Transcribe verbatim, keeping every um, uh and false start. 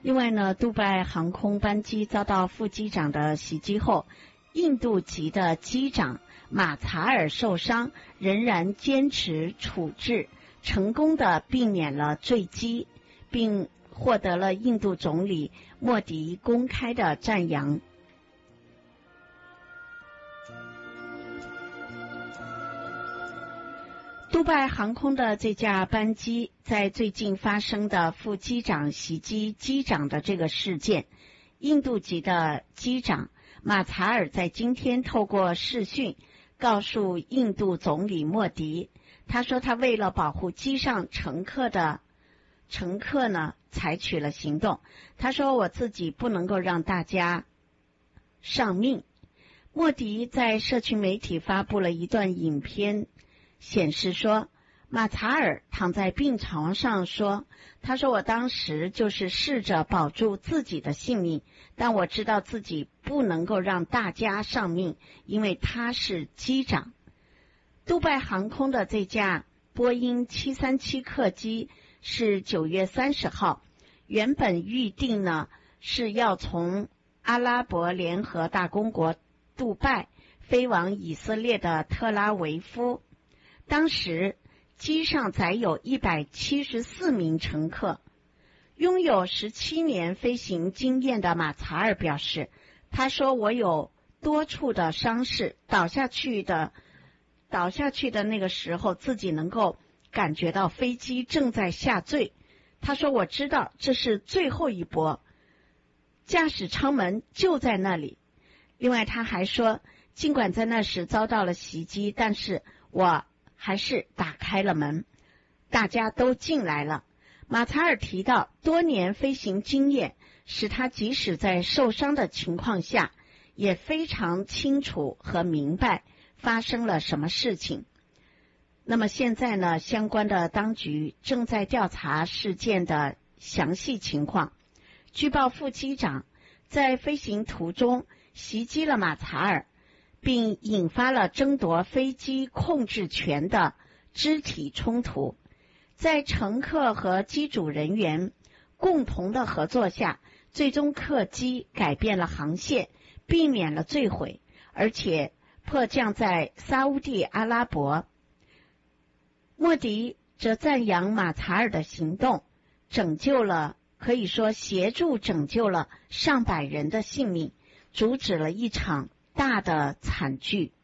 另外呢，杜拜航空班机遭到副机长的袭击后，印度籍的机长马查尔受伤，仍然坚持处置，成功的避免了坠机，并获得了印度总理莫迪公开的赞扬。杜拜航空的这架班机在最近发生的副机长袭击机长的这个事件，印度籍的机长马查尔在今天透过视讯告诉印度总理莫迪，他说他为了保护机上乘客的乘客呢，采取了行动。他说我自己不能够让大家丧命。莫迪在社区媒体发布了一段影片，显示说马查尔躺在病床上说，他说我当时就是试着保住自己的性命，但我知道自己不能够让大家丧命，因为他是机长。杜拜航空的这架波音七三七客机是九月三十号，原本预定呢是要从阿拉伯联合大公国杜拜飞往以色列的特拉维夫。当时机上载有一百七十四名乘客。拥有十七年飞行经验的马查尔表示，他说我有多处的伤势，倒下去的倒下去的那个时候自己能够感觉到飞机正在下坠。他说我知道这是最后一波，驾驶舱门就在那里。另外他还说，尽管在那时遭到了袭击，但是我还是打开了门，大家都进来了。马查尔提到，多年飞行经验使他即使在受伤的情况下，也非常清楚和明白发生了什么事情。那么现在呢，相关的当局正在调查事件的详细情况。据报副机长在飞行途中袭击了马查尔，并引发了争夺飞机控制权的肢体冲突。在乘客和机组人员共同的合作下，最终客机改变了航线，避免了坠毁，而且迫降在沙烏地阿拉伯。莫迪则赞扬马查尔的行动，拯救了，可以说协助拯救了上百人的性命，阻止了一场大的惨剧。